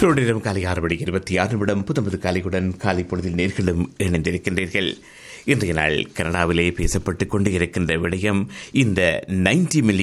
நேரம் காலை 6:26 புத்தம்பது காலையுடன் காலை பொழுதில் நேர்களும் இணைந்திருக்கின்றீர்கள். இன்றைய நாள் கனடாவிலே பேசப்பட்டுக் கொண்டு இருக்கின்ற விடயம் இந்த 90 மில்லியன்